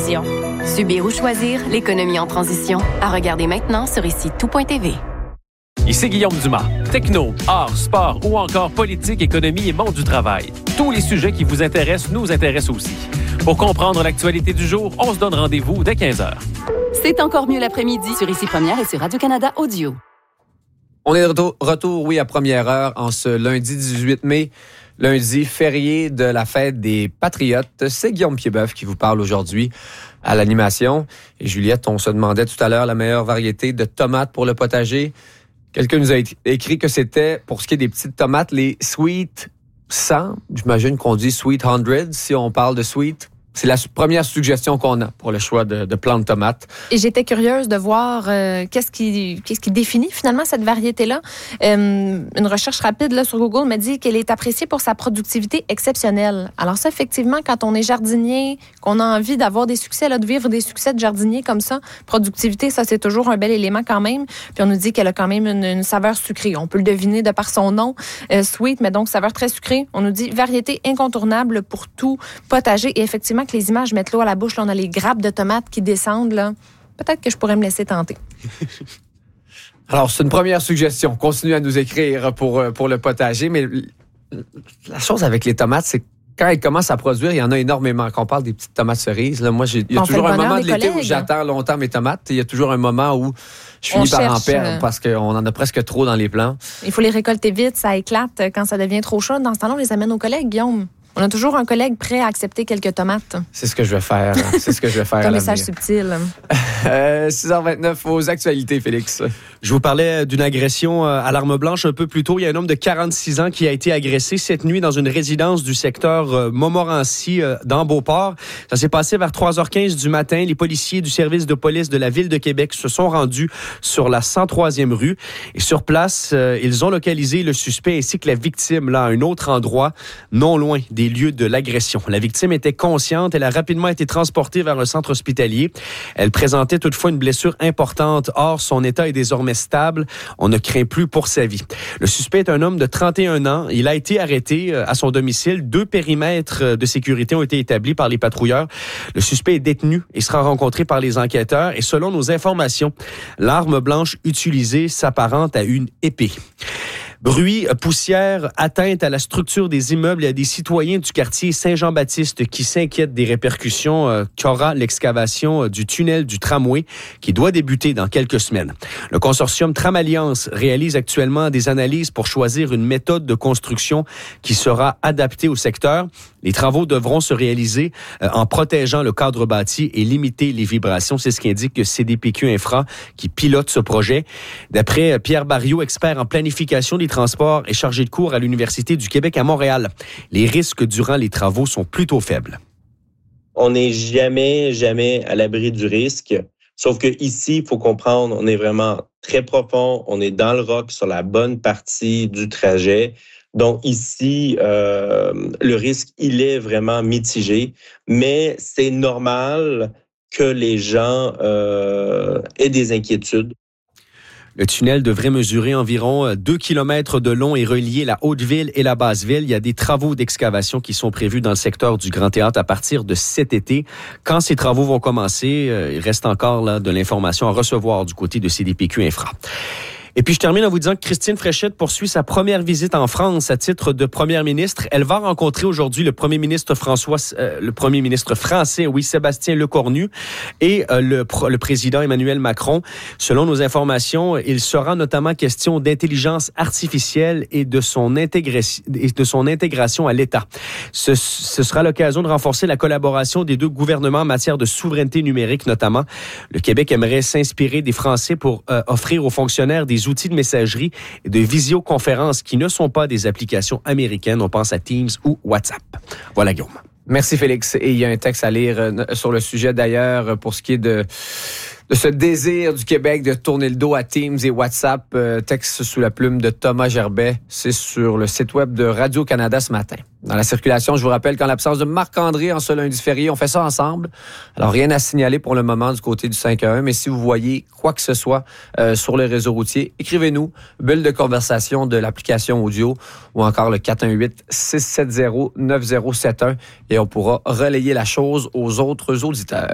transition. Subir ou choisir l'économie en transition. À regarder maintenant sur ici-tout.tv. Ici Guillaume Dumas. Techno, art, sport ou encore politique, économie et monde du travail. Tous les sujets qui vous intéressent nous intéressent aussi. Pour comprendre l'actualité du jour, on se donne rendez-vous dès 15h. C'est encore mieux l'après-midi sur Ici Première et sur Radio-Canada Audio. On est de retour, à première heure en ce lundi 18 mai, lundi férié de la fête des Patriotes. C'est Guillaume Piedboeuf qui vous parle aujourd'hui à l'animation. Et Juliette, on se demandait tout à l'heure la meilleure variété de tomates pour le potager. Quelqu'un nous a écrit que c'était, pour ce qui est des petites tomates, les Sweet 100. J'imagine qu'on dit Sweet 100 si on parle de Sweet. C'est la première suggestion qu'on a pour le choix de plants de tomates. Et j'étais curieuse de voir qu'est-ce qui définit finalement cette variété-là. Une recherche rapide là, sur Google m'a dit qu'elle est appréciée pour sa productivité exceptionnelle. Alors ça, effectivement, quand on est jardinier, qu'on a envie d'avoir des succès, là, de vivre des succès de jardinier comme ça, productivité, ça, c'est toujours un bel élément quand même. Puis on nous dit qu'elle a quand même une saveur sucrée. On peut le deviner de par son nom, sweet, mais donc saveur très sucrée. On nous dit variété incontournable pour tout potager. Et effectivement, que les images mettent l'eau à la bouche. Là, on a les grappes de tomates qui descendent. Là. Peut-être que je pourrais me laisser tenter. Alors, c'est une première suggestion. Continuez à nous écrire pour le potager. Mais la chose avec les tomates, c'est que quand elles commencent à produire, il y en a énormément. Quand on parle des petites tomates cerises, là, moi, il y a toujours un moment de l'été où j'attends longtemps mes tomates. Il y a toujours un moment où je finis par en perdre parce qu'on en a presque trop dans les plants. Il faut les récolter vite. Ça éclate quand ça devient trop chaud. Dans ce temps-là, on les amène aux collègues, Guillaume. On a toujours un collègue prêt à accepter quelques tomates. C'est ce que je vais faire. C'est un message subtil. 6h29 aux actualités, Félix. Je vous parlais d'une agression à l'arme blanche un peu plus tôt. Il y a un homme de 46 ans qui a été agressé cette nuit dans une résidence du secteur Montmorency dans Beauport. Ça s'est passé vers 3h15 du matin. Les policiers du service de police de la Ville de Québec se sont rendus sur la 103e rue. Et sur place, ils ont localisé le suspect ainsi que la victime là, à un autre endroit, non loin des lieux de l'agression. La victime était consciente. Elle a rapidement été transportée vers un centre hospitalier. Elle présentait toutefois une blessure importante. Or, son état est désormais stable. On ne craint plus pour sa vie. Le suspect est un homme de 31 ans. Il a été arrêté à son domicile. 2 périmètres de sécurité ont été établis par les patrouilleurs. Le suspect est détenu et sera rencontré par les enquêteurs. Et selon nos informations, l'arme blanche utilisée s'apparente à une épée. Bruit, poussière, atteinte à la structure des immeubles et à des citoyens du quartier Saint-Jean-Baptiste qui s'inquiètent des répercussions qu'aura l'excavation du tunnel du tramway qui doit débuter dans quelques semaines. Le consortium Tramalliance réalise actuellement des analyses pour choisir une méthode de construction qui sera adaptée au secteur. Les travaux devront se réaliser en protégeant le cadre bâti et limiter les vibrations. C'est ce qu'indique CDPQ Infra qui pilote ce projet. D'après Pierre Barriot, expert en planification des transports et chargé de cours à l'Université du Québec à Montréal, les risques durant les travaux sont plutôt faibles. On n'est jamais à l'abri du risque. Sauf que ici, il faut comprendre, on est vraiment très profond. On est dans le roc sur la bonne partie du trajet. Donc ici, le risque, il est vraiment mitigé. Mais c'est normal que les gens aient des inquiétudes. Le tunnel devrait mesurer environ 2 km de long et relier la Haute-Ville et la Basse-Ville. Il y a des travaux d'excavation qui sont prévus dans le secteur du Grand Théâtre à partir de cet été. Quand ces travaux vont commencer, il reste encore là, de l'information à recevoir du côté de CDPQ Infra. Et puis, je termine en vous disant que Christine Fréchette poursuit sa première visite en France à titre de première ministre. Elle va rencontrer aujourd'hui le premier ministre français, Sébastien Lecornu, et le président Emmanuel Macron. Selon nos informations, il sera notamment question d'intelligence artificielle et de son intégration à l'État. Ce sera l'occasion de renforcer la collaboration des deux gouvernements en matière de souveraineté numérique, notamment. Le Québec aimerait s'inspirer des Français pour offrir aux fonctionnaires des outils de messagerie et de visioconférence qui ne sont pas des applications américaines. On pense à Teams ou WhatsApp. Voilà, Guillaume. Merci, Félix. Et il y a un texte à lire sur le sujet, d'ailleurs, pour ce qui est de ce désir du Québec de tourner le dos à Teams et WhatsApp. Texte sous la plume de Thomas Gerbet. C'est sur le site web de Radio-Canada ce matin. Dans la circulation, je vous rappelle qu'en l'absence de Marc-André en ce lundi férié, on fait ça ensemble. Alors, rien à signaler pour le moment du côté du 5-1, mais si vous voyez quoi que ce soit sur le réseau routier, écrivez-nous, bulle de conversation de l'application audio ou encore le 418-670-9071 et on pourra relayer la chose aux autres auditeurs.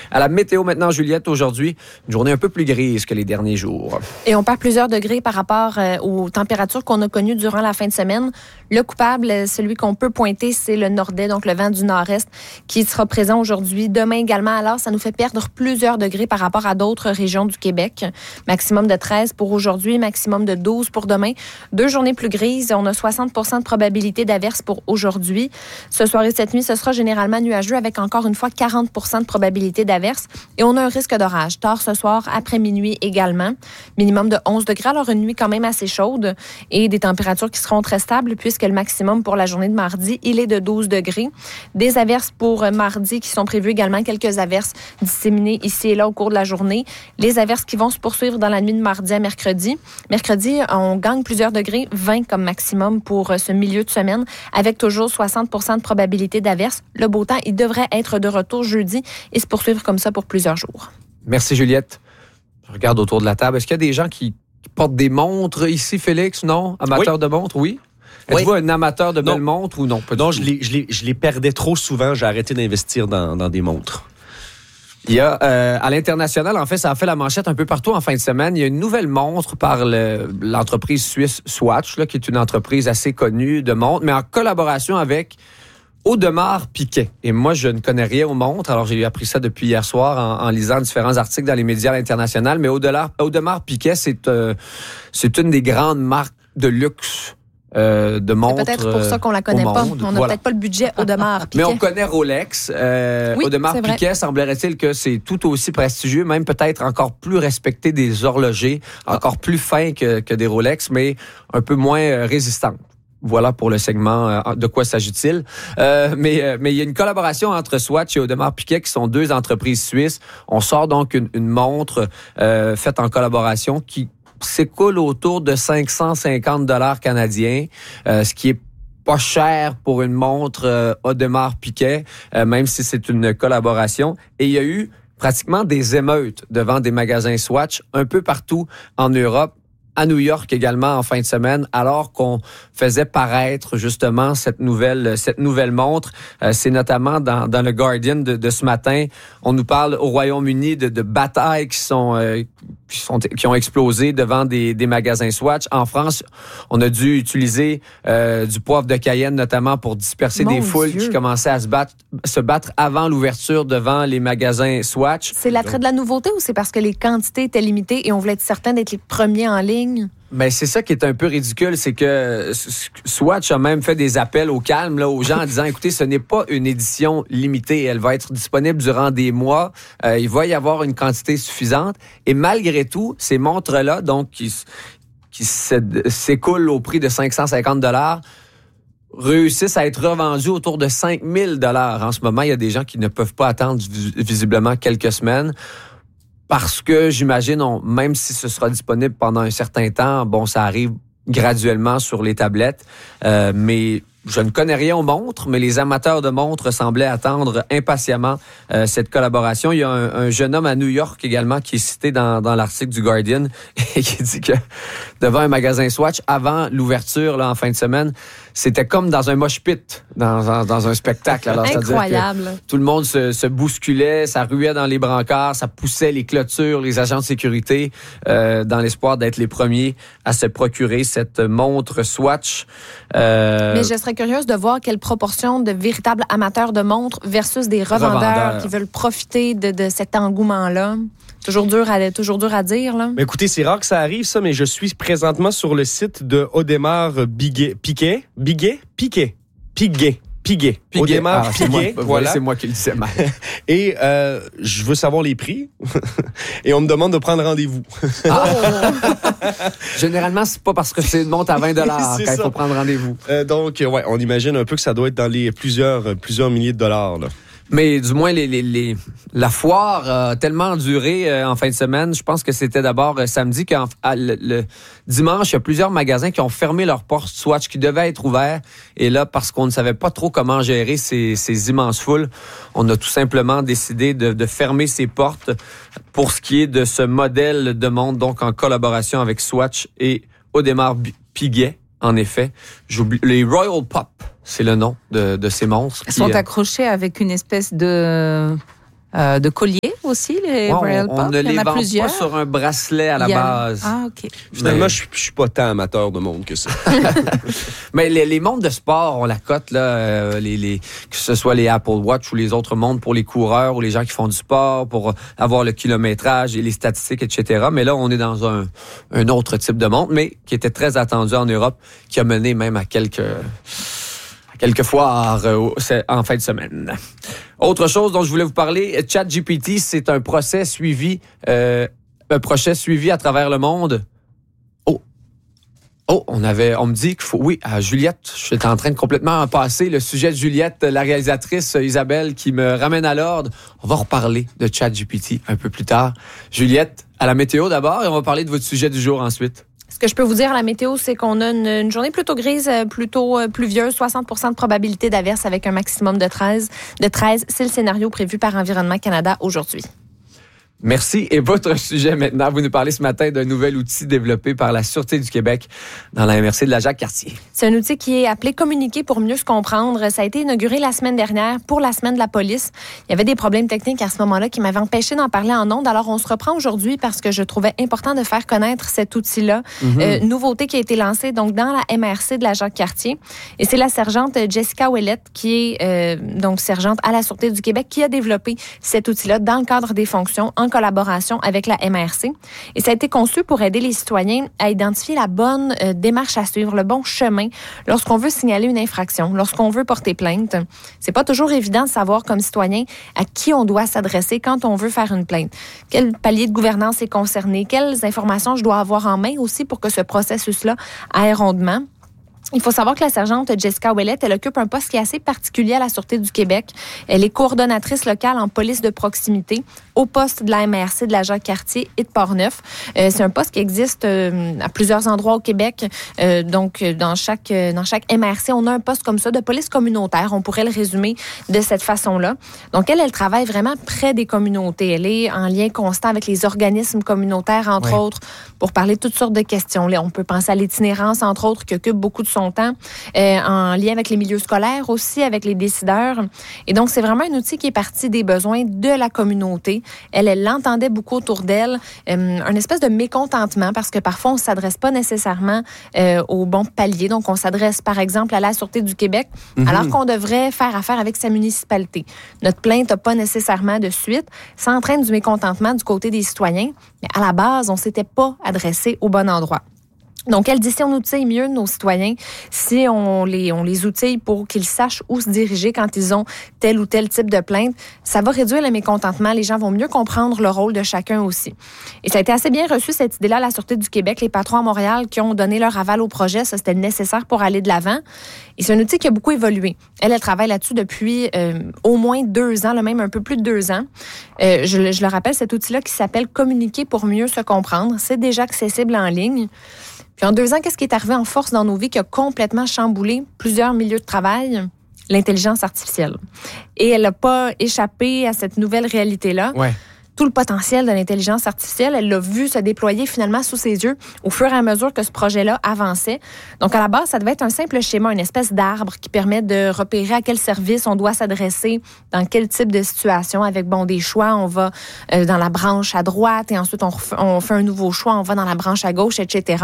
À la météo maintenant, Juliette, aujourd'hui, une journée un peu plus grise que les derniers jours. Et on perd plusieurs degrés par rapport aux températures qu'on a connues durant la fin de semaine. Le coupable, celui qu'on peut pointer, c'est le nordais, donc le vent du nord-est, qui sera présent aujourd'hui. Demain également, alors, ça nous fait perdre plusieurs degrés par rapport à d'autres régions du Québec. Maximum de 13 pour aujourd'hui, maximum de 12 pour demain. 2 journées plus grises. On a 60 % de probabilité d'averse pour aujourd'hui. Ce soir et cette nuit, ce sera généralement nuageux avec encore une fois 40 % de probabilité d'averse. Et on a un risque d'orage tard ce soir, après minuit également. Minimum de 11 degrés, alors une nuit quand même assez chaude et des températures qui seront très stables puisque le maximum pour la journée de mardi, il est de 12 degrés. Des averses pour mardi qui sont prévues également, quelques averses disséminées ici et là au cours de la journée. Les averses qui vont se poursuivre dans la nuit de mardi à mercredi. Mercredi, on gagne plusieurs degrés, 20 comme maximum pour ce milieu de semaine, avec toujours 60 % de probabilité d'averse. Le beau temps, il devrait être de retour jeudi et se poursuivre comme ça pour plusieurs jours. Merci, Juliette. Je regarde autour de la table. Est-ce qu'il y a des gens qui portent des montres ici, Félix? Non? Amateur de montres, oui? Êtes-vous un amateur de belles montres ou non? Non, je les perdais trop souvent. J'ai arrêté d'investir dans des montres. Il y a, à l'international, en fait, ça a fait la manchette un peu partout en fin de semaine. Il y a une nouvelle montre par l'entreprise suisse Swatch, là, qui est une entreprise assez connue de montres, mais en collaboration avec Audemars Piguet. Et moi, je ne connais rien aux montres. Alors, j'ai appris ça depuis hier soir en lisant différents articles dans les médias internationaux. Mais Audemars Piguet, c'est une des grandes marques de luxe de montres. C'est peut-être pour ça qu'on la connaît pas. On n'a peut-être pas le budget Audemars Piguet. Mais on connaît Rolex. Oui, Audemars Piguet, semblerait-il que c'est tout aussi prestigieux, même peut-être encore plus respecté des horlogers, encore plus fin que des Rolex, mais un peu moins résistant. Voilà pour le segment de quoi s'agit-il. Mais il y a une collaboration entre Swatch et Audemars Piguet qui sont deux entreprises suisses. On sort donc une montre faite en collaboration qui s'écoule autour de 550 $ canadiens, ce qui est pas cher pour une montre Audemars Piguet, même si c'est une collaboration. Et il y a eu pratiquement des émeutes devant des magasins Swatch un peu partout en Europe, à New York également en fin de semaine, alors qu'on faisait paraître justement cette nouvelle montre. C'est notamment dans le Guardian de ce matin. On nous parle au Royaume-Uni de batailles qui ont explosé devant des magasins Swatch. En France, on a dû utiliser du poivre de Cayenne notamment pour disperser des foules qui commençaient à se battre avant l'ouverture devant les magasins Swatch. C'est l'attrait de la nouveauté ou c'est parce que les quantités étaient limitées et on voulait être certain d'être les premiers en ligne? Mais c'est ça qui est un peu ridicule, c'est que Swatch a même fait des appels au calme là, aux gens en disant, écoutez, ce n'est pas une édition limitée, elle va être disponible durant des mois, il va y avoir une quantité suffisante. Et malgré tout, ces montres-là, donc qui s'écoulent au prix de 550 $, réussissent à être revendues autour de 5 000 $ en ce moment. Il y a des gens qui ne peuvent pas attendre visiblement quelques semaines. Parce que j'imagine, même si ce sera disponible pendant un certain temps, bon, ça arrive graduellement sur les tablettes. Mais je ne connais rien aux montres, mais les amateurs de montres semblaient attendre impatiemment cette collaboration. Il y a un jeune homme à New York également qui est cité dans l'article du Guardian et qui dit que devant un magasin Swatch, avant l'ouverture là, en fin de semaine, c'était comme dans un mosh pit, dans un spectacle. Alors, incroyable. C'est-à-dire que tout le monde se bousculait, ça ruait dans les brancards, ça poussait les clôtures, les agents de sécurité, dans l'espoir d'être les premiers à se procurer cette montre Swatch. Mais je serais curieuse de voir quelle proportion de véritables amateurs de montres versus des revendeurs qui veulent profiter de cet engouement-là. Toujours dur à dire, là. Mais écoutez, c'est rare que ça arrive, ça, mais je suis présentement sur le site de Audemars Piguet. Audemars Piguet. Voilà. C'est moi qui le disais mal. Et je veux savoir les prix. Et on me demande de prendre rendez-vous. Généralement, c'est pas parce que c'est une montre à 20 $ qu'il faut prendre rendez-vous. Donc, ouais, on imagine un peu que ça doit être dans les plusieurs milliers de dollars, là. Mais du moins, la foire a tellement duré en fin de semaine. Je pense que c'était d'abord samedi. Le dimanche, il y a plusieurs magasins qui ont fermé leurs portes Swatch qui devaient être ouverts. Et là, parce qu'on ne savait pas trop comment gérer ces immenses foules, on a tout simplement décidé de fermer ces portes pour ce qui est de ce modèle de montre, donc en collaboration avec Swatch et Audemars Piguet. En effet, j'oublie les Royal Pop, c'est le nom de ces monstres. Ils sont accrochés avec une espèce de collier ou aussi, les Royal Pop? On ne les vend plusieurs. pas sur un bracelet à la base. Ah, OK. Finalement, je suis pas tant amateur de montre que ça. Mais les montres de sport, on la cote, là, que ce soit les Apple Watch ou les autres montres pour les coureurs ou les gens qui font du sport, pour avoir le kilométrage et les statistiques, etc. Mais là, on est dans un autre type de montre, mais qui était très attendu en Europe, qui a mené même à quelques foires en fin de semaine. Autre chose dont je voulais vous parler, ChatGPT, c'est un procès suivi à travers le monde. On me dit qu'il faut... Oui, à Juliette, je suis en train de complètement passer le sujet de Juliette, la réalisatrice Isabelle, qui me ramène à l'ordre. On va reparler de ChatGPT un peu plus tard. Juliette, à la météo d'abord, et on va parler de votre sujet du jour ensuite. Ce que je peux vous dire à la météo, c'est qu'on a une journée plutôt grise, plutôt pluvieuse, 60% de probabilité d'averse avec un maximum de 13. C'est le scénario prévu par Environnement Canada aujourd'hui. Merci. Et votre sujet maintenant, vous nous parlez ce matin d'un nouvel outil développé par la Sûreté du Québec dans la MRC de la Jacques-Cartier. C'est un outil qui est appelé Communiquer pour mieux se comprendre. Ça a été inauguré la semaine dernière pour la semaine de la police. Il y avait des problèmes techniques à ce moment-là qui m'avaient empêché d'en parler en ondes. Alors, on se reprend aujourd'hui parce que je trouvais important de faire connaître cet outil-là. Nouveauté qui a été lancée donc dans la MRC de la Jacques-Cartier. Et c'est la sergente Jessica Ouellette qui est donc sergente à la Sûreté du Québec qui a développé cet outil-là dans le cadre des fonctions en collaboration avec la MRC. Et ça a été conçu pour aider les citoyens à identifier la bonne démarche à suivre, le bon chemin lorsqu'on veut signaler une infraction, lorsqu'on veut porter plainte. C'est pas toujours évident de savoir comme citoyen à qui on doit s'adresser quand on veut faire une plainte. Quel palier de gouvernance est concerné? Quelles informations je dois avoir en main aussi pour que ce processus-là aille rondement? Il faut savoir que la sergente Jessica Ouellette, elle occupe un poste qui est assez particulier à la Sûreté du Québec. Elle est coordonnatrice locale en police de proximité au poste de la MRC de la Jacques-Cartier et de Portneuf. C'est un poste qui existe à plusieurs endroits au Québec. Donc, dans chaque MRC, on a un poste comme ça de police communautaire. On pourrait le résumer de cette façon-là. Donc, elle travaille vraiment près des communautés. Elle est en lien constant avec les organismes communautaires, entre autres, pour parler de toutes sortes de questions. Là, on peut penser à l'itinérance, entre autres, qui occupe beaucoup de son temps, en lien avec les milieux scolaires aussi, avec les décideurs. Et donc, c'est vraiment un outil qui est parti des besoins de la communauté. Elle l'entendait beaucoup autour d'elle, un espèce de mécontentement parce que parfois, on ne s'adresse pas nécessairement au bon palier. Donc, on s'adresse, par exemple, à la Sûreté du Québec, alors qu'on devrait faire affaire avec sa municipalité. Notre plainte n'a pas nécessairement de suite. Ça entraîne du mécontentement du côté des citoyens. Mais à la base, on ne s'était pas adressé au bon endroit. Donc, elle dit si on outille mieux nos citoyens, si on les outille pour qu'ils sachent où se diriger quand ils ont tel ou tel type de plainte, ça va réduire le mécontentement. Les gens vont mieux comprendre le rôle de chacun aussi. Et ça a été assez bien reçu, cette idée-là, à la Sûreté du Québec. Les patrons à Montréal qui ont donné leur aval au projet, ça, c'était nécessaire pour aller de l'avant. Et c'est un outil qui a beaucoup évolué. Elle travaille là-dessus depuis au moins 2 ans, là, même un peu plus de 2 ans. Je le rappelle, cet outil-là qui s'appelle Communiquer pour mieux se comprendre. C'est déjà accessible en ligne. Puis en 2 ans, qu'est-ce qui est arrivé en force dans nos vies qui a complètement chamboulé plusieurs milieux de travail? L'intelligence artificielle. Et elle n'a pas échappé à cette nouvelle réalité-là. Ouais. Tout le potentiel de l'intelligence artificielle, elle l'a vu se déployer finalement sous ses yeux au fur et à mesure que ce projet-là avançait. Donc, à la base, ça devait être un simple schéma, une espèce d'arbre qui permet de repérer à quel service on doit s'adresser, dans quel type de situation, avec, des choix. On va dans la branche à droite et ensuite on fait un nouveau choix, on va dans la branche à gauche, etc.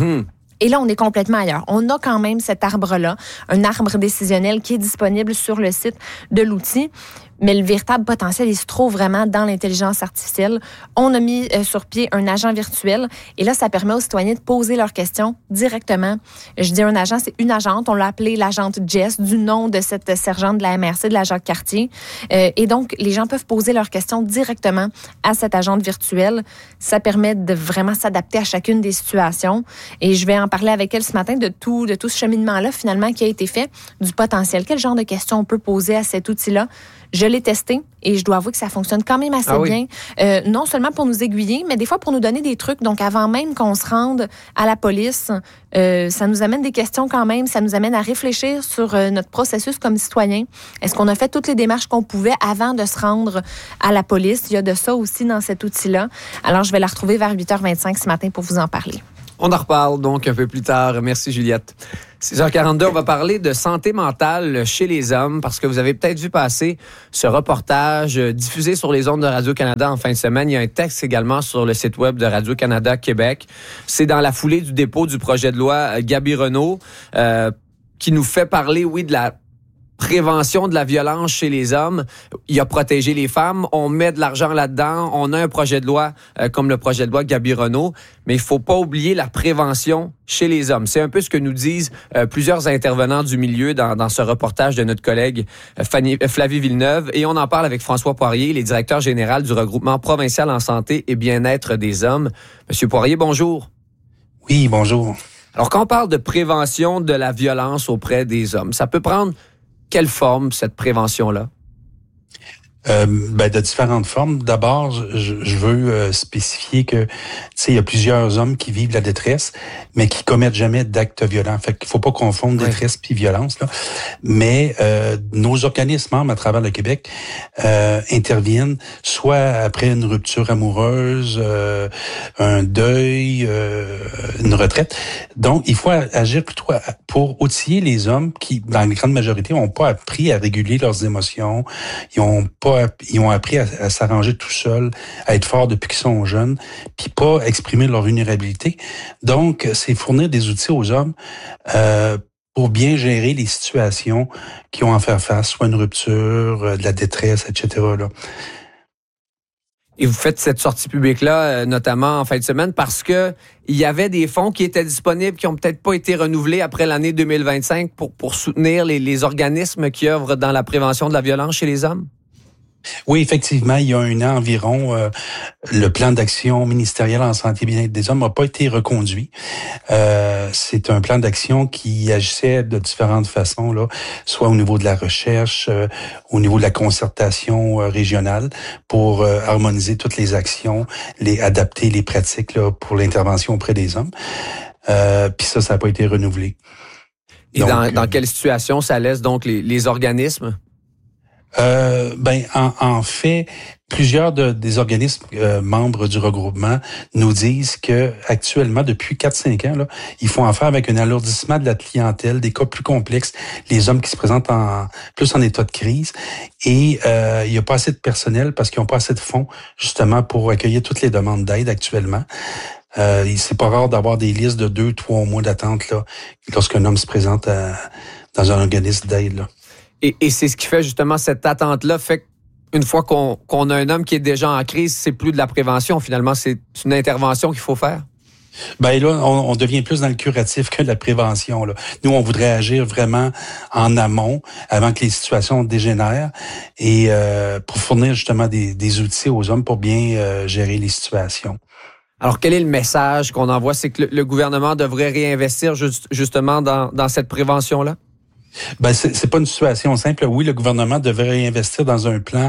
Et là, on est complètement ailleurs. On a quand même cet arbre-là, un arbre décisionnel qui est disponible sur le site de l'outil. Mais le véritable potentiel, il se trouve vraiment dans l'intelligence artificielle. On a mis sur pied un agent virtuel et là, ça permet aux citoyens de poser leurs questions directement. Je dis un agent, c'est une agente. On l'a appelée l'agente Jess, du nom de cette sergente de la MRC de la Jacques-Cartier. Et donc, les gens peuvent poser leurs questions directement à cette agente virtuelle. Ça permet de vraiment s'adapter à chacune des situations. Et je vais en parler avec elle ce matin de tout ce cheminement-là, finalement, qui a été fait, du potentiel. Quel genre de questions on peut poser à cet outil-là? Je l'ai testé et je dois avouer que ça fonctionne quand même assez bien. Non seulement pour nous aiguiller, mais des fois pour nous donner des trucs. Donc, avant même qu'on se rende à la police, ça nous amène des questions quand même. Ça nous amène à réfléchir sur notre processus comme citoyen. Est-ce qu'on a fait toutes les démarches qu'on pouvait avant de se rendre à la police? Il y a de ça aussi dans cet outil-là. Alors, je vais la retrouver vers 8h25 ce matin pour vous en parler. On en reparle donc un peu plus tard. Merci Juliette. 6h42, on va parler de santé mentale chez les hommes parce que vous avez peut-être vu passer ce reportage diffusé sur les ondes de Radio-Canada en fin de semaine. Il y a un texte également sur le site web de Radio-Canada Québec. C'est dans la foulée du dépôt du projet de loi Gaby Renaud qui nous fait parler, oui, de la prévention de la violence chez les hommes. Il y a protéger les femmes. On met de l'argent là-dedans. On a un projet de loi comme le projet de loi Gaby Renaud. Mais il faut pas oublier la prévention chez les hommes. C'est un peu ce que nous disent plusieurs intervenants du milieu dans ce reportage de notre collègue Flavie Villeneuve. Et on en parle avec François Poirier, le directeur général du regroupement provincial en santé et bien-être des hommes. Monsieur Poirier, bonjour. Oui, bonjour. Alors, quand on parle de prévention de la violence auprès des hommes, ça peut prendre quelle forme, cette prévention-là? De différentes formes. D'abord, je veux spécifier que, il y a plusieurs hommes qui vivent la détresse, mais qui commettent jamais d'actes violents. Fait qu'il faut pas confondre détresse puis violence, là. Mais nos organismes membres à travers le Québec interviennent soit après une rupture amoureuse, un deuil, une retraite. Donc, il faut agir plutôt pour outiller les hommes qui, dans la grande majorité, n'ont pas appris à réguler leurs émotions. Ils ont appris à s'arranger tout seuls, à être forts depuis qu'ils sont jeunes, puis pas exprimer leur vulnérabilité. Donc, c'est fournir des outils aux hommes pour bien gérer les situations qui ont à faire face, soit une rupture, de la détresse, etc. là. Et vous faites cette sortie publique-là, notamment en fin de semaine, parce que il y avait des fonds qui étaient disponibles, qui ont peut-être pas été renouvelés après l'année 2025 pour soutenir les organismes qui œuvrent dans la prévention de la violence chez les hommes? Oui, effectivement, il y a un an environ, le plan d'action ministériel en santé et bien-être des hommes n'a pas été reconduit. C'est un plan d'action qui agissait de différentes façons, là, soit au niveau de la recherche, au niveau de la concertation régionale, pour harmoniser toutes les actions, adapter les pratiques là, pour l'intervention auprès des hommes. Puis ça n'a pas été renouvelé. Et donc, dans quelle situation ça laisse donc les organismes? En fait, plusieurs des organismes membres du regroupement nous disent que actuellement, depuis 4-5 ans, là, ils font affaire avec un alourdissement de la clientèle, des cas plus complexes, les hommes qui se présentent plus en état de crise, et il n'y a pas assez de personnel parce qu'ils n'ont pas assez de fonds justement pour accueillir toutes les demandes d'aide actuellement. C'est pas rare d'avoir des listes de 2-3 mois d'attente là, lorsqu'un homme se présente dans un organisme d'aide, là. Et c'est ce qui fait justement cette attente-là, fait qu'une fois qu'on a un homme qui est déjà en crise, c'est plus de la prévention, finalement, c'est une intervention qu'il faut faire? Ben là, on devient plus dans le curatif que de la prévention, là. Nous, on voudrait agir vraiment en amont, avant que les situations dégénèrent, et pour fournir justement des outils aux hommes pour bien gérer les situations. Alors, quel est le message qu'on envoie? C'est que le gouvernement devrait réinvestir justement dans cette prévention-là? Ben, c'est pas une situation simple. Oui, le gouvernement devrait investir dans un plan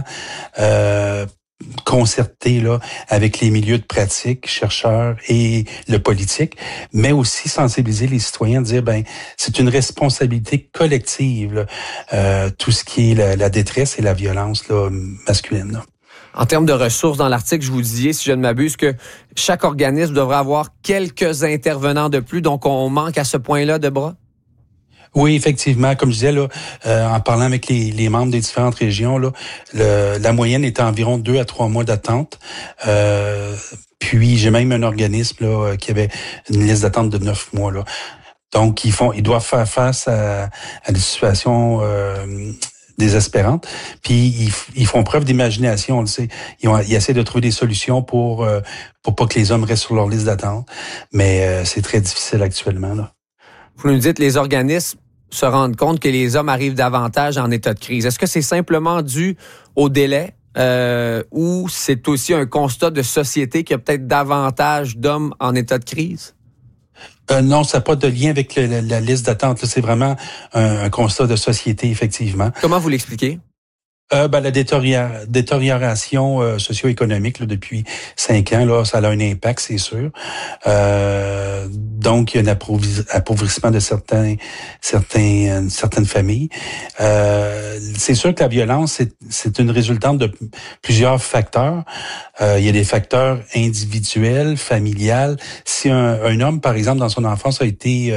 concerté là avec les milieux de pratique, chercheurs et le politique, mais aussi sensibiliser les citoyens, dire c'est une responsabilité collective là, tout ce qui est la détresse et la violence là, masculine. Là. En termes de ressources, dans l'article, je vous disais, si je ne m'abuse, que chaque organisme devrait avoir quelques intervenants de plus, donc on manque à ce point-là de bras? Oui, effectivement. Comme je disais, là, en parlant avec les membres des différentes régions, là, la moyenne est à environ 2 à 3 mois d'attente. Puis, j'ai même un organisme là, qui avait une liste d'attente de 9 mois. Là. Donc, ils doivent faire face à des situations désespérantes. Puis, ils font preuve d'imagination, on le sait. Ils essaient de trouver des solutions pour pas que les hommes restent sur leur liste d'attente. Mais c'est très difficile actuellement. Là. Vous nous dites, les organismes se rendent compte que les hommes arrivent davantage en état de crise. Est-ce que c'est simplement dû au délai ou c'est aussi un constat de société qu'il y a peut-être davantage d'hommes en état de crise? Non, ça n'a pas de lien avec la liste d'attente. C'est vraiment un constat de société, effectivement. Comment vous l'expliquez? La détérioration socio-économique là, depuis 5 ans, là, ça a un impact, c'est sûr. Donc, il y a un appauvrissement de certaines familles. C'est sûr que la violence, c'est une résultante de plusieurs facteurs. Il y a des facteurs individuels, familiales. Si un homme, par exemple, dans son enfance a été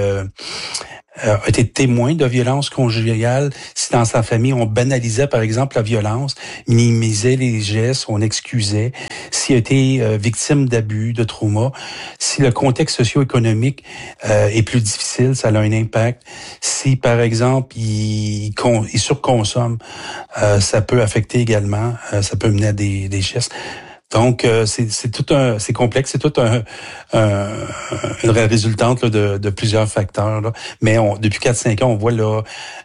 témoin de violences conjugales, si dans sa famille on banalisait par exemple la violence, minimisait les gestes, on excusait, s'il a été victime d'abus, de trauma, si le contexte socio-économique est plus difficile, ça a un impact. Si par exemple il surconsomme, ça peut affecter également, ça peut mener à des gestes. Donc, c'est complexe, c'est tout une résultante là, de plusieurs facteurs. Là. Mais depuis 4-5 ans, on voit là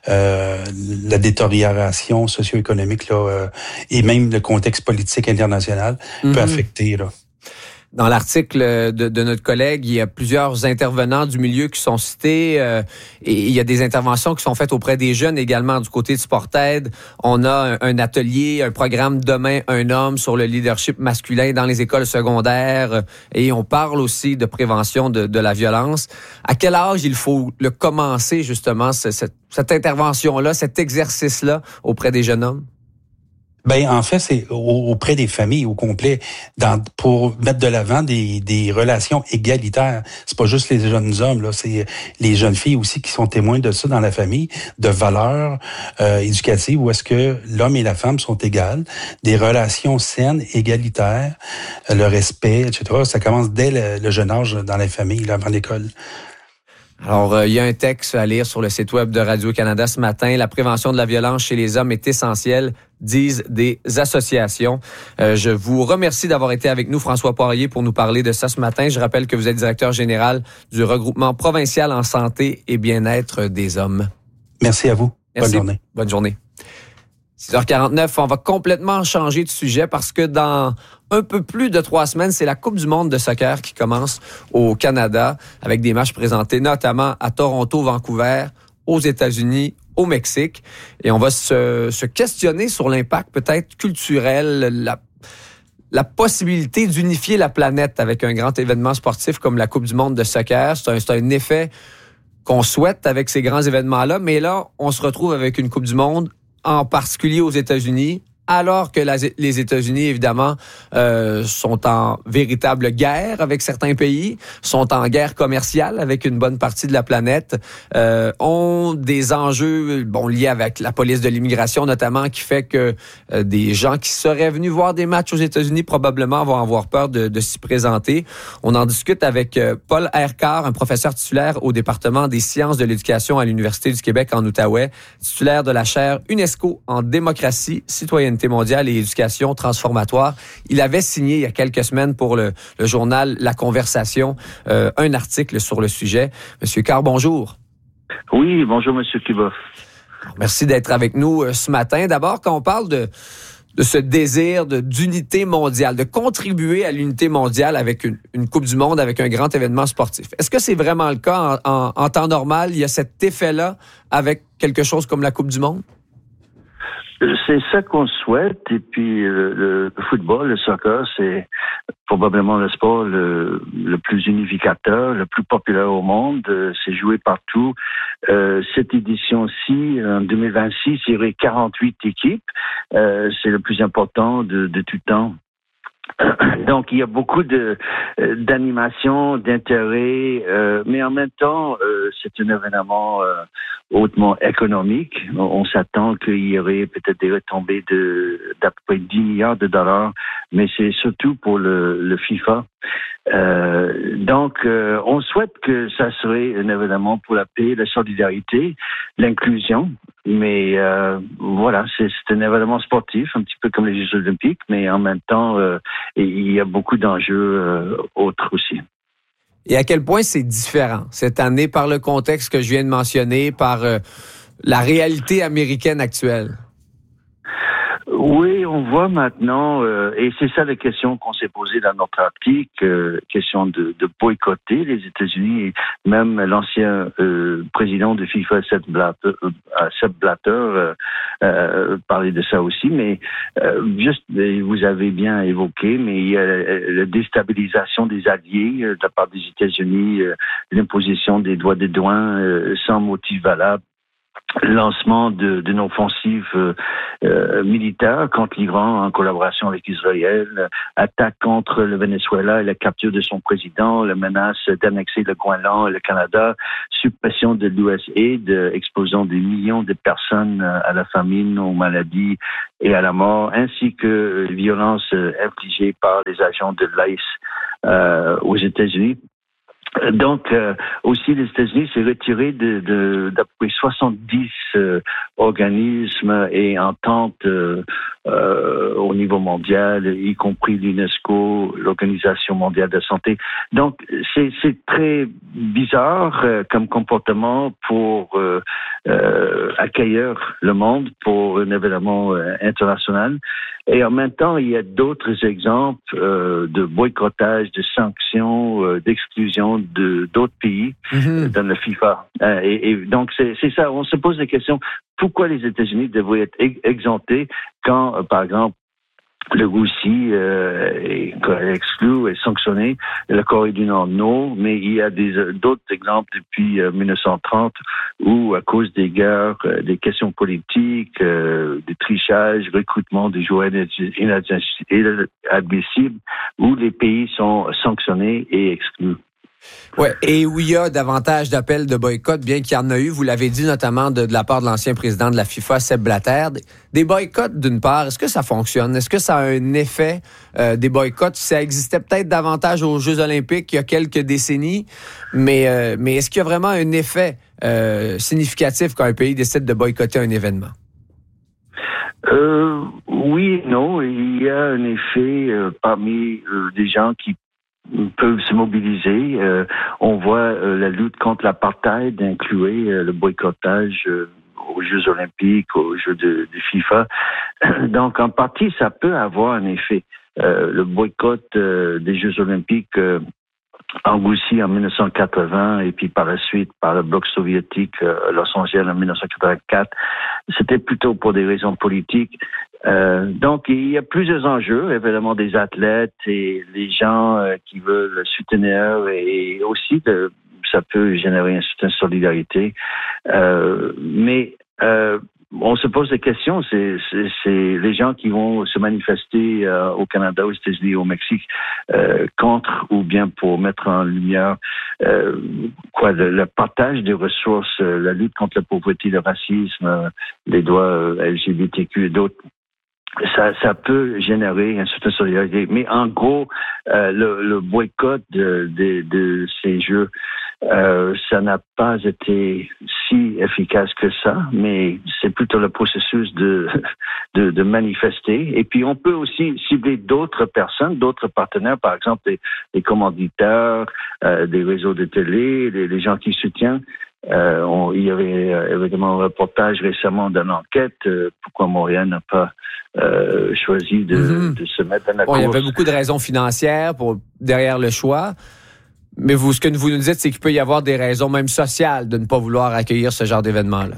la détérioration socio-économique là, et même le contexte politique international peut affecter là. Dans l'article de notre collègue, il y a plusieurs intervenants du milieu qui sont cités et il y a des interventions qui sont faites auprès des jeunes également du côté de Sportaid. On a un atelier, un programme Demain un homme sur le leadership masculin dans les écoles secondaires et on parle aussi de prévention de la violence. À quel âge il faut le commencer justement, cette intervention-là, cet exercice-là auprès des jeunes hommes? En fait, c'est auprès des familles au complet, pour mettre de l'avant des relations égalitaires. C'est pas juste les jeunes hommes, là, c'est les jeunes filles aussi qui sont témoins de ça dans la famille, de valeurs éducatives où est-ce que l'homme et la femme sont égales, des relations saines, égalitaires, le respect, etc. Ça commence dès le jeune âge dans les familles, là, avant l'école. Alors, il y a un texte à lire sur le site web de Radio-Canada ce matin. La prévention de la violence chez les hommes est essentielle, disent des associations. Je vous remercie d'avoir été avec nous, François Poirier, pour nous parler de ça ce matin. Je rappelle que vous êtes directeur général du regroupement provincial en santé et bien-être des hommes. Merci à vous. Merci. Bonne journée. Bonne journée. 6h49, on va complètement changer de sujet parce que dans un peu plus de 3 semaines, c'est la Coupe du monde de soccer qui commence au Canada avec des matchs présentés notamment à Toronto, Vancouver, aux États-Unis, au Mexique. Et on va se questionner sur l'impact peut-être culturel, la possibilité d'unifier la planète avec un grand événement sportif comme la Coupe du monde de soccer. C'est un effet qu'on souhaite avec ces grands événements-là. Mais là, on se retrouve avec une Coupe du monde en particulier aux États-Unis, alors que les États-Unis, évidemment, sont en véritable guerre avec certains pays, sont en guerre commerciale avec une bonne partie de la planète, ont des enjeux liés avec la police de l'immigration notamment, qui fait que des gens qui seraient venus voir des matchs aux États-Unis probablement vont avoir peur de s'y présenter. On en discute avec Paul Ercard, un professeur titulaire au département des sciences de l'éducation à l'Université du Québec en Outaouais, titulaire de la chaire UNESCO en démocratie, citoyenneté mondiale et éducation transformatoire. Il avait signé il y a quelques semaines pour le journal La Conversation un article sur le sujet. Monsieur Carr, bonjour. Oui, bonjour Monsieur Cuba. Merci d'être avec nous ce matin. D'abord, quand on parle de ce désir d'unité mondiale, de contribuer à l'unité mondiale avec une Coupe du monde, avec un grand événement sportif, est-ce que c'est vraiment le cas en temps normal? Il y a cet effet-là avec quelque chose comme la Coupe du monde? C'est ça qu'on souhaite. Et puis le football, le soccer, c'est probablement le sport le plus unificateur, le plus populaire au monde. C'est joué partout. Cette édition-ci, en 2026, il y aurait 48 équipes. C'est le plus important de tout temps. Donc, il y a beaucoup d'animation, d'intérêt, mais en même temps, c'est un événement hautement économique. On s'attend qu'il y aurait peut-être des retombées d'à peu près 10 milliards de dollars, mais c'est surtout pour le FIFA. Donc, on souhaite que ça serait un événement pour la paix, la solidarité, l'inclusion. Mais voilà, c'est un événement sportif, un petit peu comme les Jeux olympiques, mais en même temps, il y a beaucoup d'enjeux autres aussi. Et à quel point c'est différent cette année par le contexte que je viens de mentionner, par la réalité américaine actuelle? Oui, on voit maintenant, et c'est ça la question qu'on s'est posée dans notre article, question de boycotter les États-Unis. Et même l'ancien président de FIFA, Sepp Blatter, parlait de ça aussi. Mais juste, vous avez bien évoqué, mais il y a la déstabilisation des alliés de la part des États-Unis, l'imposition des droits de douane sans motif valable. Lancement d'une offensive militaire contre l'Iran en collaboration avec Israël, attaque contre le Venezuela et la capture de son président, la menace d'annexer le Groenland et le Canada, suppression de l'USAID, exposant des millions de personnes à la famine, aux maladies et à la mort, ainsi que violences infligées par les agents de l'ICE aux États-Unis. Donc, aussi, les États-Unis s'est retiré d'à peu près 70 organismes et ententes au niveau mondial, y compris l'UNESCO, l'Organisation mondiale de la santé. Donc, c'est très bizarre comme comportement pour accueillir le monde pour un événement international. Et en même temps, il y a d'autres exemples de boycottage, de sanctions, d'exclusion d'autres pays dans la FIFA. Et donc, c'est ça. On se pose la question, pourquoi les États-Unis devraient être exemptés quand, par exemple, le Russie est exclu et sanctionné, la Corée du Nord non, mais il y a d'autres exemples depuis 1930 où, à cause des guerres, des questions politiques, des trichages, recrutement des joueurs inadmissibles, où les pays sont sanctionnés et exclus. Ouais, et où il y a davantage d'appels de boycott, bien qu'il y en a eu, vous l'avez dit notamment de la part de l'ancien président de la FIFA, Sepp Blatter. Des boycotts, d'une part, est-ce que ça fonctionne? Est-ce que ça a un effet des boycotts? Ça existait peut-être davantage aux Jeux olympiques il y a quelques décennies, mais est-ce qu'il y a vraiment un effet significatif quand un pays décide de boycotter un événement? Oui et non. Il y a un effet parmi des gens qui peuvent se mobiliser. On voit la lutte contre l'apartheid incluer le boycottage aux Jeux olympiques, aux Jeux de FIFA. Donc, en partie, ça peut avoir un effet. Le boycott des Jeux olympiques en Russie en 1980 et puis par la suite par le bloc soviétique à Los Angeles en 1984, c'était plutôt pour des raisons politiques. Donc, il y a plusieurs enjeux, évidemment des athlètes et les gens qui veulent soutenir et aussi ça peut générer une certaine solidarité. Mais on se pose des questions, c'est les gens qui vont se manifester au Canada, aux États-Unis, au Mexique contre ou bien pour mettre en lumière le partage des ressources, la lutte contre la pauvreté, le racisme, les droits LGBTQ et d'autres. Ça peut générer une certaine solidarité. Mais en gros, le boycott de ces Jeux, ça n'a pas été si efficace que ça, mais c'est plutôt le processus de manifester. Et puis, on peut aussi cibler d'autres personnes, d'autres partenaires, par exemple des commanditaires, des réseaux de télé, les gens qui soutiennent. Il y avait évidemment un reportage récemment d'une enquête. Pourquoi Montréal n'a pas choisi de se mettre dans la course. Il y avait beaucoup de raisons financières derrière le choix. Mais ce que vous nous dites, c'est qu'il peut y avoir des raisons même sociales de ne pas vouloir accueillir ce genre d'événement-là.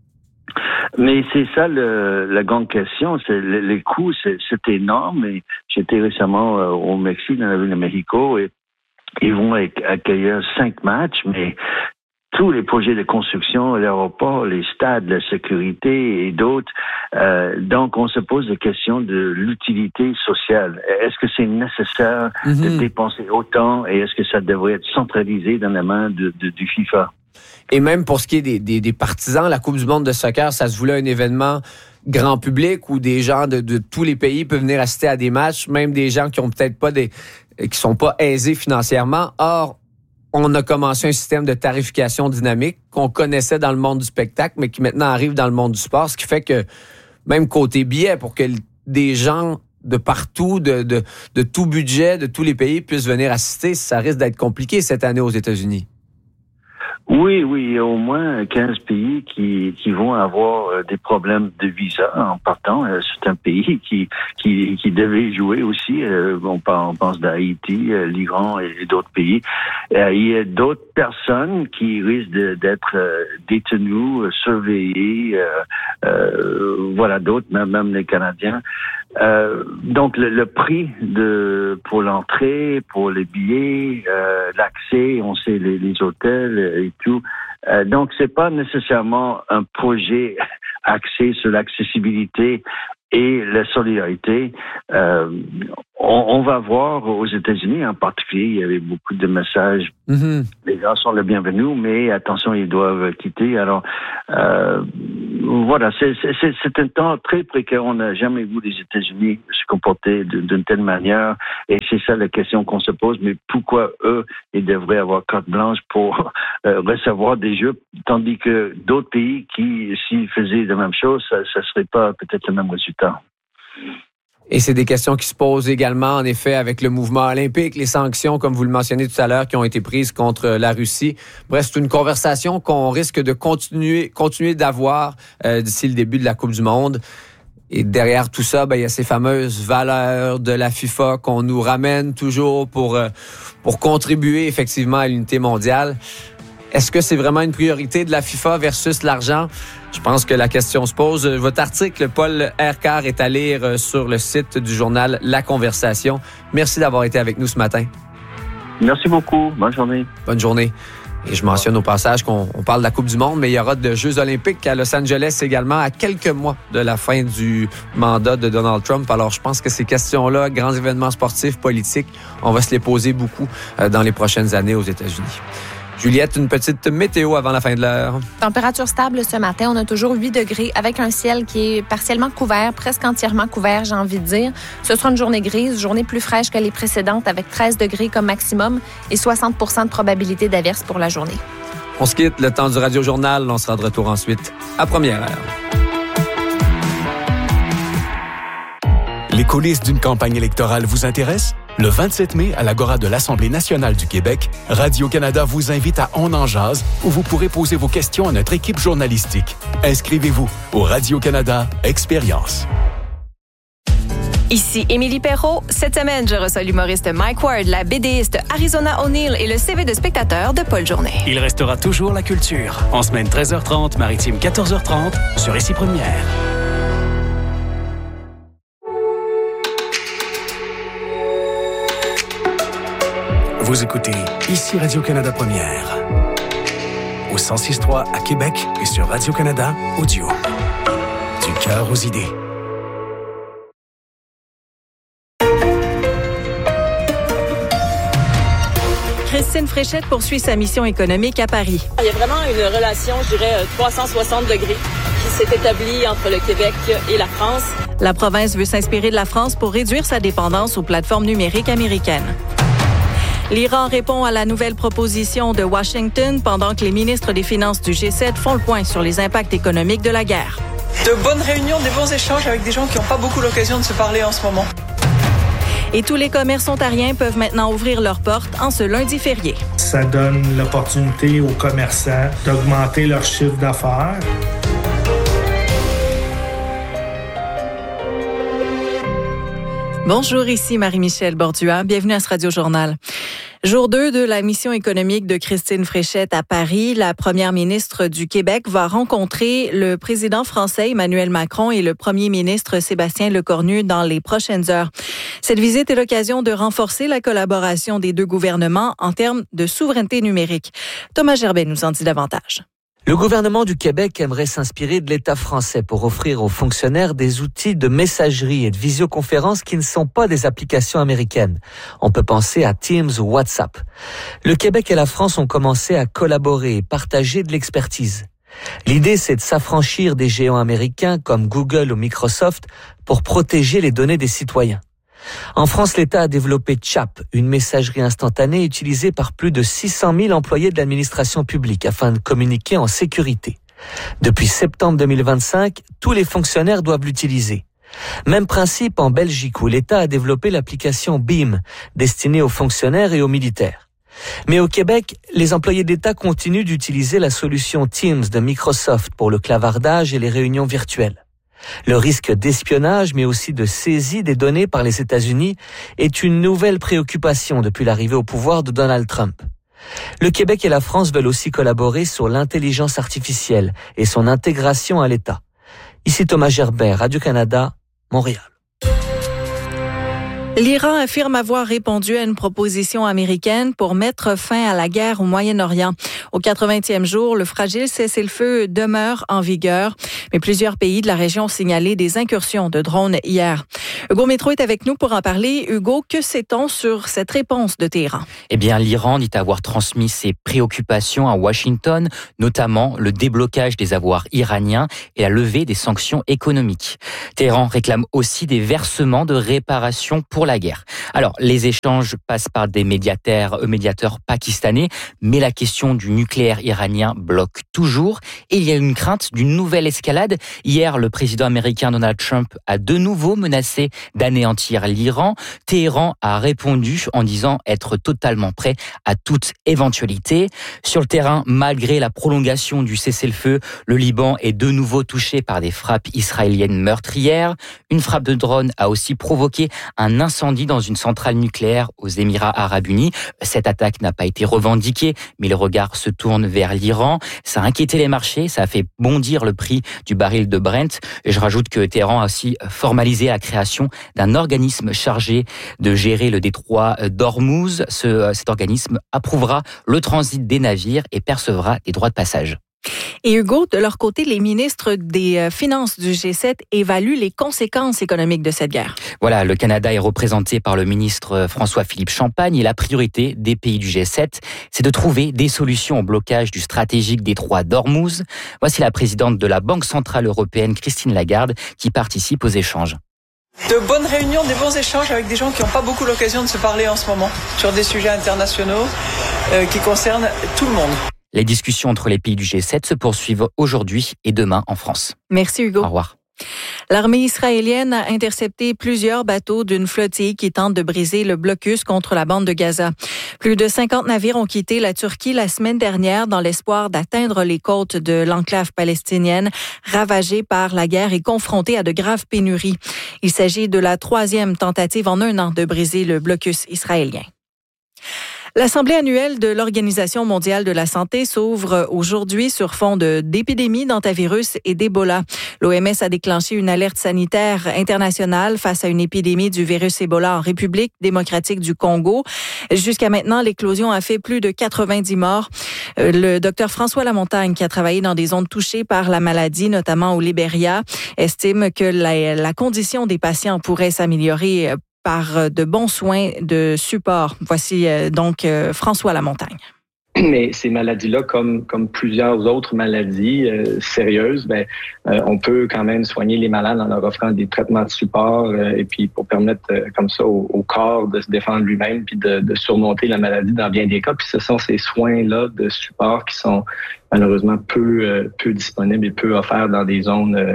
Mais c'est ça la grande question. C'est les coûts, c'est énorme. Et j'étais récemment au Mexique, dans la ville de Mexico, et ils vont accueillir 5 matchs, mais tous les projets de construction, l'aéroport, les stades, la sécurité et d'autres. Donc, on se pose la question de l'utilité sociale. Est-ce que c'est nécessaire de dépenser autant et est-ce que ça devrait être centralisé dans la main du FIFA? Et même pour ce qui est des partisans, la Coupe du monde de soccer, ça se voulait un événement grand public où des gens de tous les pays peuvent venir assister à des matchs, même des gens qui ont peut-être pas qui sont pas aisés financièrement. Or, on a commencé un système de tarification dynamique qu'on connaissait dans le monde du spectacle, mais qui maintenant arrive dans le monde du sport, ce qui fait que même côté billets, pour que des gens de partout, de tout budget, de tous les pays puissent venir assister, ça risque d'être compliqué cette année aux États-Unis. Oui, il y a au moins 15 pays qui vont avoir des problèmes de visa en partant. C'est un pays qui devait jouer aussi. On pense d'Haïti, l'Iran et d'autres pays. Il y a d'autres personnes qui risquent d'être détenues, surveillées. D'autres, même les Canadiens. Donc le prix pour l'entrée, pour les billets, l'accès, on sait les hôtels et tout. Donc c'est pas nécessairement un projet axé sur l'accessibilité et la solidarité. On va voir aux États-Unis en particulier, il y avait beaucoup de messages. Les gens sont les bienvenus, mais attention, ils doivent quitter. Alors c'est un temps très précaire. On n'a jamais vu les États-Unis se comporter d'une telle manière, et c'est ça la question qu'on se pose. Mais pourquoi eux, ils devraient avoir carte blanche pour recevoir des jeux, tandis que d'autres pays qui, s'ils faisaient la même chose, ça serait pas peut-être le même résultat. Et c'est des questions qui se posent également, en effet, avec le mouvement olympique, les sanctions, comme vous le mentionnez tout à l'heure, qui ont été prises contre la Russie. Bref, c'est une conversation qu'on risque de continuer d'avoir d'ici le début de la Coupe du Monde. Et derrière tout ça, il y a ces fameuses valeurs de la FIFA qu'on nous ramène toujours pour contribuer effectivement à l'unité mondiale. Est-ce que c'est vraiment une priorité de la FIFA versus l'argent? Je pense que la question se pose. Votre article, Paul Ercar, est à lire sur le site du journal La Conversation. Merci d'avoir été avec nous ce matin. Merci beaucoup. Bonne journée. Bonne journée. Et je mentionne au passage qu'on parle de la Coupe du Monde, mais il y aura de Jeux olympiques à Los Angeles également à quelques mois de la fin du mandat de Donald Trump. Alors, je pense que ces questions-là, grands événements sportifs, politiques, on va se les poser beaucoup dans les prochaines années aux États-Unis. Juliette, une petite météo avant la fin de l'heure. Température stable ce matin. On a toujours 8 degrés avec un ciel qui est partiellement couvert, presque entièrement couvert, j'ai envie de dire. Ce sera une journée grise, journée plus fraîche que les précédentes avec 13 degrés comme maximum et 60 % de probabilité d'averse pour la journée. On se quitte, le temps du Radio-Journal. On sera de retour ensuite à première heure. Les coulisses d'une campagne électorale vous intéressent? Le 27 mai, à l'Agora de l'Assemblée nationale du Québec, Radio-Canada vous invite à On en jase, où vous pourrez poser vos questions à notre équipe journalistique. Inscrivez-vous au Radio-Canada Expérience. Ici Émilie Perrault. Cette semaine, je reçois l'humoriste Mike Ward, la BDiste Arizona O'Neill et le CV de spectateur de Paul Journet. Il restera toujours la culture. En semaine 13h30, maritime 14h30, sur Ici Première. Vous écoutez Ici Radio-Canada Première. Au 106.3 à Québec et sur Radio-Canada Audio. Du cœur aux idées. Christine Fréchette poursuit sa mission économique à Paris. Il y a vraiment une relation, je dirais, 360 degrés qui s'est établie entre le Québec et la France. La province veut s'inspirer de la France pour réduire sa dépendance aux plateformes numériques américaines. L'Iran répond à la nouvelle proposition de Washington pendant que les ministres des Finances du G7 font le point sur les impacts économiques de la guerre. De bonnes réunions, des bons échanges avec des gens qui n'ont pas beaucoup l'occasion de se parler en ce moment. Et tous les commerces ontariens peuvent maintenant ouvrir leurs portes en ce lundi férié. Ça donne l'opportunité aux commerçants d'augmenter leur chiffre d'affaires. Bonjour, ici Marie-Michel Bordua. Bienvenue à ce Radio-Journal. Jour 2 de la mission économique de Christine Fréchette à Paris. La première ministre du Québec va rencontrer le président français Emmanuel Macron et le premier ministre Sébastien Lecornu dans les prochaines heures. Cette visite est l'occasion de renforcer la collaboration des deux gouvernements en termes de souveraineté numérique. Thomas Gerbet nous en dit davantage. Le gouvernement du Québec aimerait s'inspirer de l'État français pour offrir aux fonctionnaires des outils de messagerie et de visioconférence qui ne sont pas des applications américaines. On peut penser à Teams ou WhatsApp. Le Québec et la France ont commencé à collaborer et partager de l'expertise. L'idée, c'est de s'affranchir des géants américains comme Google ou Microsoft pour protéger les données des citoyens. En France, l'État a développé CHAP, une messagerie instantanée utilisée par plus de 600 000 employés de l'administration publique afin de communiquer en sécurité. Depuis septembre 2025, tous les fonctionnaires doivent l'utiliser. Même principe en Belgique où l'État a développé l'application BEAM, destinée aux fonctionnaires et aux militaires. Mais au Québec, les employés d'État continuent d'utiliser la solution Teams de Microsoft pour le clavardage et les réunions virtuelles. Le risque d'espionnage, mais aussi de saisie des données par les États-Unis, est une nouvelle préoccupation depuis l'arrivée au pouvoir de Donald Trump. Le Québec et la France veulent aussi collaborer sur l'intelligence artificielle et son intégration à l'État. Ici Thomas Gerbet, Radio-Canada, Montréal. L'Iran affirme avoir répondu à une proposition américaine pour mettre fin à la guerre au Moyen-Orient. Au 80e jour, le fragile cessez-le-feu demeure en vigueur, mais plusieurs pays de la région ont signalé des incursions de drones hier. Hugo Métro est avec nous pour en parler. Hugo, que sait-on sur cette réponse de Téhéran? Eh bien, l'Iran dit avoir transmis ses préoccupations à Washington, notamment le déblocage des avoirs iraniens et la levée des sanctions économiques. Téhéran réclame aussi des versements de réparation pour la guerre. Alors, les échanges passent par des médiateurs pakistanais, mais la question du nucléaire iranien bloque toujours et il y a une crainte d'une nouvelle escalade. Hier, le président américain Donald Trump a de nouveau menacé d'anéantir l'Iran. Téhéran a répondu en disant être totalement prêt à toute éventualité. Sur le terrain, malgré la prolongation du cessez-le-feu, le Liban est de nouveau touché par des frappes israéliennes meurtrières. Une frappe de drone a aussi provoqué un incendie dans une centrale nucléaire aux Émirats arabes unis. Cette attaque n'a pas été revendiquée, mais le regard se tourne vers l'Iran. Ça a inquiété les marchés, ça a fait bondir le prix du baril de Brent. Et je rajoute que Téhéran a aussi formalisé la création d'un organisme chargé de gérer le détroit d'Ormuz. Cet organisme approuvera le transit des navires et percevra des droits de passage. Et Hugo, de leur côté, les ministres des Finances du G7 évaluent les conséquences économiques de cette guerre. Voilà, le Canada est représenté par le ministre François-Philippe Champagne et la priorité des pays du G7, c'est de trouver des solutions au blocage du stratégique détroit d'Ormuz. Voici la présidente de la Banque centrale européenne, Christine Lagarde, qui participe aux échanges. De bonnes réunions, des bons échanges avec des gens qui n'ont pas beaucoup l'occasion de se parler en ce moment sur des sujets internationaux qui concernent tout le monde. Les discussions entre les pays du G7 se poursuivent aujourd'hui et demain en France. Merci Hugo. Au revoir. L'armée israélienne a intercepté plusieurs bateaux d'une flottille qui tente de briser le blocus contre la bande de Gaza. Plus de 50 navires ont quitté la Turquie la semaine dernière dans l'espoir d'atteindre les côtes de l'enclave palestinienne, ravagée par la guerre et confrontée à de graves pénuries. Il s'agit de la 3e tentative en un an de briser le blocus israélien. L'Assemblée annuelle de l'Organisation mondiale de la santé s'ouvre aujourd'hui sur fond d'épidémies d'hantavirus et d'Ebola. L'OMS a déclenché une alerte sanitaire internationale face à une épidémie du virus Ebola en République démocratique du Congo. Jusqu'à maintenant, l'éclosion a fait plus de 90 morts. Le docteur François Lamontagne, qui a travaillé dans des zones touchées par la maladie, notamment au Libéria, estime que la condition des patients pourrait s'améliorer par de bons soins de support. Voici donc François Lamontagne. Mais ces maladies-là, comme plusieurs autres maladies sérieuses, on peut quand même soigner les malades en leur offrant des traitements de support et puis pour permettre comme ça au corps de se défendre lui-même puis de surmonter la maladie dans bien des cas. Puis ce sont ces soins-là de support qui sont malheureusement peu disponibles et peu offerts dans les zones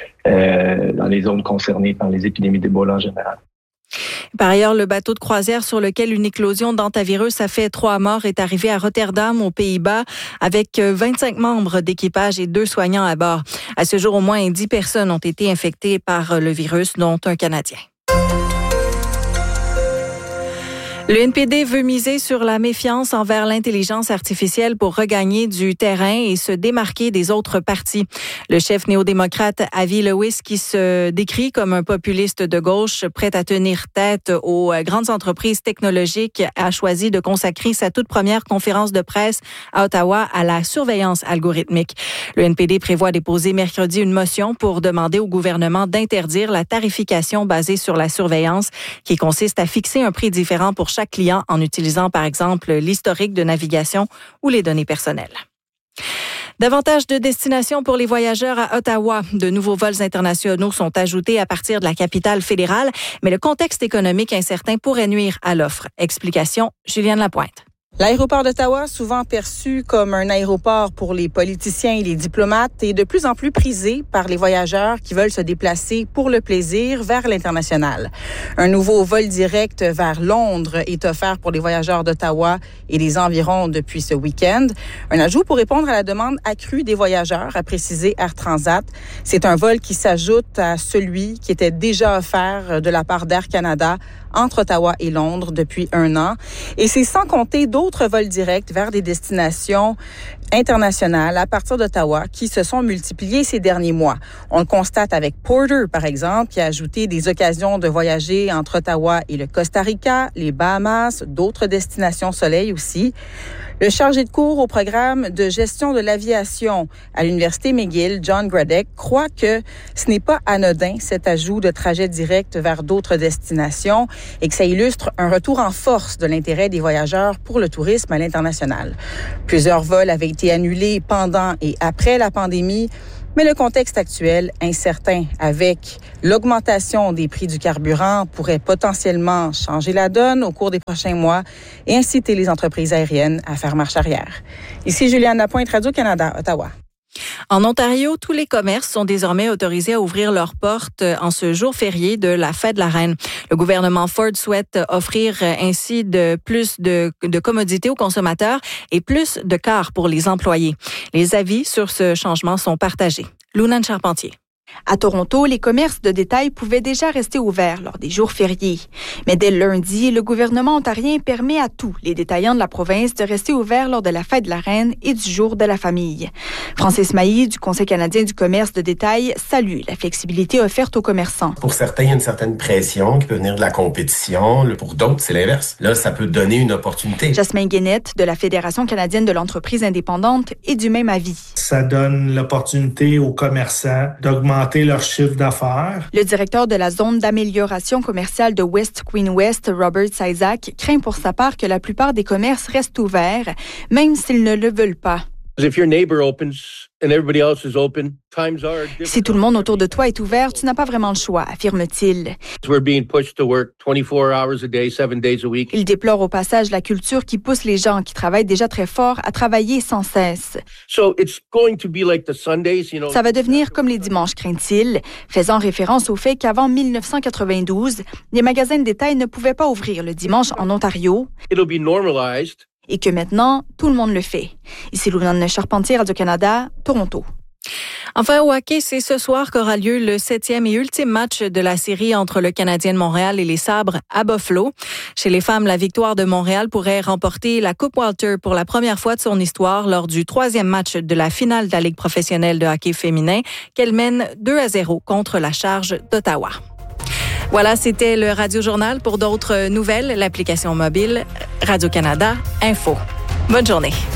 concernées par les épidémies d'Ebola en général. Par ailleurs, le bateau de croisière sur lequel une éclosion d'hantavirus a fait 3 morts est arrivé à Rotterdam, aux Pays-Bas, avec 25 membres d'équipage et 2 soignants à bord. À ce jour, au moins 10 personnes ont été infectées par le virus, dont un Canadien. Le NPD veut miser sur la méfiance envers l'intelligence artificielle pour regagner du terrain et se démarquer des autres partis. Le chef néo-démocrate Avi Lewis, qui se décrit comme un populiste de gauche prêt à tenir tête aux grandes entreprises technologiques, a choisi de consacrer sa toute première conférence de presse à Ottawa à la surveillance algorithmique. Le NPD prévoit déposer mercredi une motion pour demander au gouvernement d'interdire la tarification basée sur la surveillance, qui consiste à fixer un prix différent pour chaque client en utilisant, par exemple, l'historique de navigation ou les données personnelles. Davantage de destinations pour les voyageurs à Ottawa. De nouveaux vols internationaux sont ajoutés à partir de la capitale fédérale, mais le contexte économique incertain pourrait nuire à l'offre. Explication, Juliane Lapointe. L'aéroport d'Ottawa, souvent perçu comme un aéroport pour les politiciens et les diplomates, est de plus en plus prisé par les voyageurs qui veulent se déplacer pour le plaisir vers l'international. Un nouveau vol direct vers Londres est offert pour les voyageurs d'Ottawa et les environs depuis ce week-end. Un ajout pour répondre à la demande accrue des voyageurs, a précisé Air Transat. C'est un vol qui s'ajoute à celui qui était déjà offert de la part d'Air Canada entre Ottawa et Londres depuis 1 an. Et c'est sans compter d'autres vols directs vers des destinations internationales à partir d'Ottawa qui se sont multipliés ces derniers mois. On le constate avec Porter, par exemple, qui a ajouté des occasions de voyager entre Ottawa et le Costa Rica, les Bahamas, d'autres destinations soleil aussi. Le chargé de cours au programme de gestion de l'aviation à l'Université McGill, John Gradek, croit que ce n'est pas anodin, cet ajout de trajets directs vers d'autres destinations, et que ça illustre un retour en force de l'intérêt des voyageurs pour le tourisme à l'international. Plusieurs vols avaient été annulés pendant et après la pandémie, mais le contexte actuel, incertain avec l'augmentation des prix du carburant, pourrait potentiellement changer la donne au cours des prochains mois et inciter les entreprises aériennes à faire marche arrière. Ici Juliane Lapointe, Radio-Canada, Ottawa. En Ontario, tous les commerces sont désormais autorisés à ouvrir leurs portes en ce jour férié de la Fête de la Reine. Le gouvernement Ford souhaite offrir ainsi plus de commodités aux consommateurs et plus de cars pour les employés. Les avis sur ce changement sont partagés. Lounane Charpentier. À Toronto, les commerces de détail pouvaient déjà rester ouverts lors des jours fériés. Mais dès lundi, le gouvernement ontarien permet à tous les détaillants de la province de rester ouverts lors de la Fête de la Reine et du Jour de la famille. Francis Mailly, du Conseil canadien du commerce de détail, salue la flexibilité offerte aux commerçants. Pour certains, il y a une certaine pression qui peut venir de la compétition. Pour d'autres, c'est l'inverse. Là, ça peut donner une opportunité. Jasmin Guénette, de la Fédération canadienne de l'entreprise indépendante, est du même avis. Ça donne l'opportunité aux commerçants d'augmenter leur chiffre d'affaires. Le directeur de la zone d'amélioration commerciale de West Queen West, Robert Isaac, craint pour sa part que la plupart des commerces restent ouverts, même s'ils ne le veulent pas. Si tout le monde autour de toi est ouvert, tu n'as pas vraiment le choix, affirme-t-il. Il déplore au passage la culture qui pousse les gens qui travaillent déjà très fort à travailler sans cesse. Ça va devenir comme les dimanches, craint-il, faisant référence au fait qu'avant 1992, les magasins de détail ne pouvaient pas ouvrir le dimanche en Ontario. Et que maintenant, tout le monde le fait. Ici Lounane Charpentier, Radio-Canada, Toronto. Enfin, au hockey, c'est ce soir qu'aura lieu le 7e et ultime match de la série entre le Canadien de Montréal et les Sabres à Buffalo. Chez les femmes, la victoire de Montréal pourrait remporter la Coupe Walter pour la première fois de son histoire lors du 3e match de la finale de la Ligue professionnelle de hockey féminin qu'elle mène 2-0 contre la Charge d'Ottawa. Voilà, c'était le Radio Journal. Pour d'autres nouvelles, l'application mobile Radio-Canada Info. Bonne journée.